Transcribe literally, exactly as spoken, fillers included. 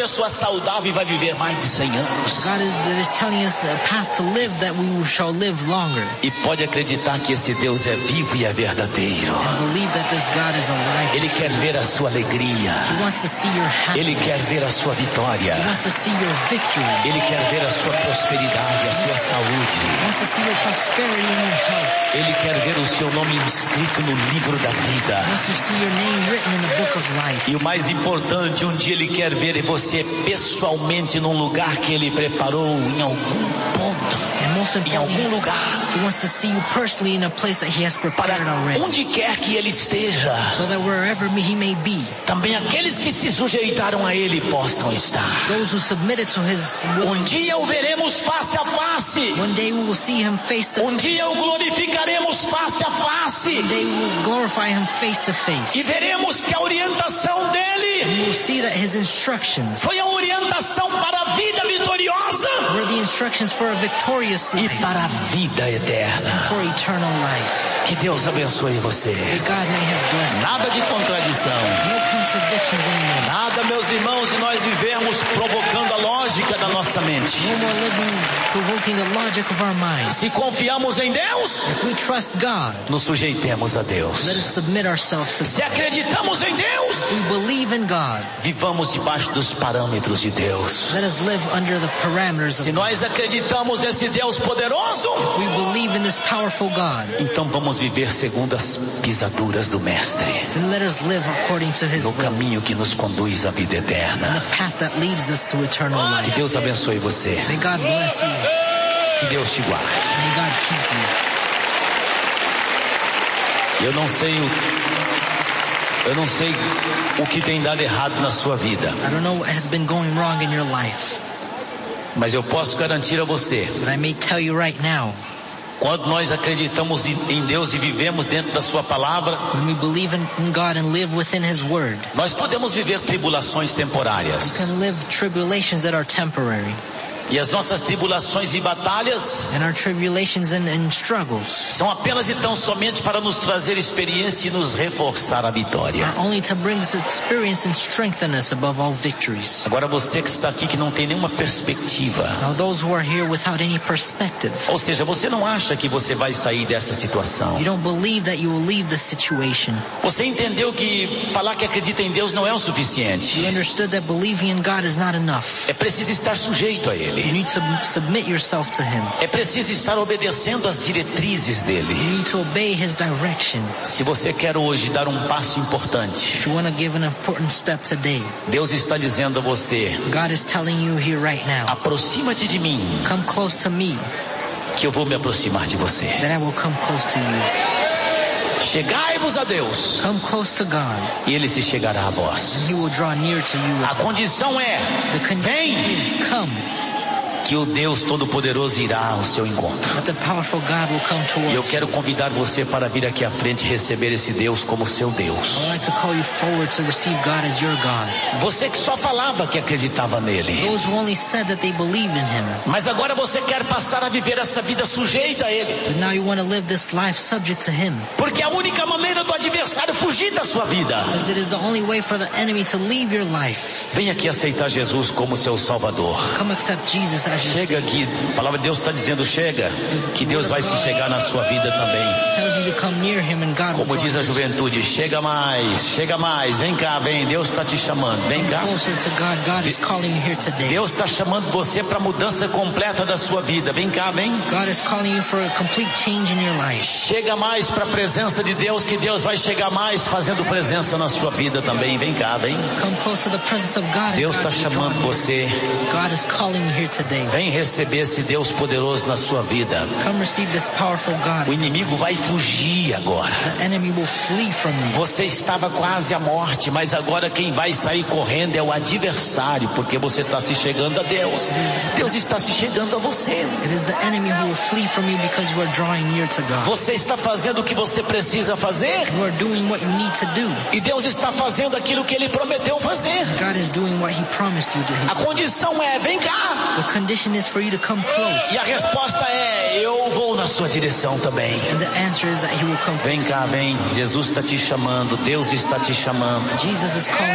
pessoa saudável e vai viver mais de cem anos. God is, is telling us the path to live, that we shall live longer. E pode acreditar que esse Deus é vivo e é verdadeiro. And believe that this God is alive. Ele quer ver a sua alegria. He wants to see your happiness. Ele quer ver a sua vitória. He wants to see your victory. Ele quer ver a sua prosperidade, a sua saúde. He wants to see your prosperity and your health. Ele quer ver o seu nome inscrito no livro da vida. He wants to see your name written in the book of life. E o mais importante, um dia Ele quer ver você pessoalmente num lugar que Ele preparou, em algum ponto, And most em algum importantly, lugar, He wants to see you personally in a place that He has para prepared already. onde quer que Ele esteja, So that wherever He may be, também aqueles que se sujeitaram a Ele possam estar. those who submitted to His will, Um dia o veremos face a face. one day we will see Him face to Um face. dia o glorificaremos face a face. One day we will glorify Him face to face. E veremos que a orientação dele And we will see that His instructions foi a orientação para a vida vitoriosa were the instructions for a victorious e life, para a vida eterna. for eternal life. Que Deus abençoe você. That God may have blessed. Nada de contradição. No contradictions anymore. Nada, meus irmãos, de nós vivemos provocando a lógica da nossa mente. No more living provoking the logic of our minds. Se confiamos em Deus, If we trust God, nos sujeitemos a Deus. let us submit ourselves to Se God. acreditamos em Deus, If we believe in God, vivamos debaixo dos parâmetros de Deus. let us live under the parameters Se of God. nós acreditamos nesse Deus poderoso, If we believe in this powerful God, então vamos viver segundo as pisaduras do Mestre, then let us live according to His no will, caminho que nos conduz à vida eterna. the path that leads us to eternal Que life. Deus abençoe você. May God bless you. Que Deus te guarde. May God keep you. Eu não sei o, eu não sei o que tem dado errado na sua vida, I don't know what has been going wrong in your life, mas eu posso garantir a você, but I may tell you right now, quando nós acreditamos em em Deus e vivemos dentro da sua palavra, when we believe in in God and live within His Word, nós podemos viver tribulações we temporárias. can live tribulations that are temporary. E as nossas tribulações e batalhas And our tribulations and, and struggles são apenas e tão somente para nos trazer experiência e nos reforçar a vitória. are only to bring us experience and strengthen us above all victories. Agora você que está aqui que não tem nenhuma perspectiva, Now those who are here without any perspective, ou seja, você não acha que você vai sair dessa situação. you don't believe that you will leave the situation. Você entendeu que falar que acredita em Deus não é o You suficiente. understood that believing in God is not enough. É preciso estar sujeito a Ele. You need to submit yourself to Him. É preciso estar obedecendo às diretrizes dele. You need to obey His direction. Se você quer hoje dar um passo importante, If you want to give an important step today, Deus está dizendo a você: God is telling you here right now, aproxima-te de mim, come close to me, que eu vou me aproximar de você. that I will come close to you. Chegai-vos a Deus, Come close to God, e Ele se chegará a vós. and He will draw near to you. A condição é: The condition vem, is come, que o Deus Todo-Poderoso irá ao seu encontro. that the powerful God will come E eu towards you. quero convidar você para vir aqui à frente e receber esse Deus como seu I would Deus. like to call you forward to receive God as your God. Você que só falava que acreditava nele, Those who only said that they believed in Him, mas agora você quer passar a viver essa vida sujeita a Ele, but now you want to live this life subject to Him, porque é a única maneira do adversário fugir da sua vida. because it is the only way for the enemy to leave your life. Venha aqui aceitar Jesus como seu Salvador. Come accept Jesus as your Chega Savior. aqui, a palavra de Deus está dizendo: chega, que Deus vai se chegar na sua vida também. Tells you to come near Him, and God will Como draw diz a you juventude, chega mais, chega mais, vem cá, vem, Deus está te chamando, vem cá. closer to God. God is calling you here today. Deus está chamando você para a mudança completa da sua vida, vem cá, vem. God is calling you for a complete change in your life. Chega mais para a presença de Deus, que Deus vai chegar mais fazendo presença na sua vida também, vem cá, vem. Come close to the presence of God. and Deus God está will draw chamando you. você, God is calling you here today. vem receber esse Deus poderoso na sua vida. Come receive this powerful O God. inimigo vai fugir agora. The enemy will flee from you. Você estava quase à morte, mas agora quem vai sair correndo é o adversário, porque você está se chegando a Deus. Deus está se chegando a você. It is the enemy who will flee from you because you are drawing near to God. Você está fazendo o que você precisa fazer, You are doing what you need to do. e Deus está fazendo aquilo que Ele prometeu fazer. God is doing what He promised you to A do. condição é: vem cá. The condition is for you to come close. E a resposta é: eu vou na sua direção também. And the answer is that He will come Vem close. cá, vem. Jesus está te chamando, Deus está te chamando. Jesus is calling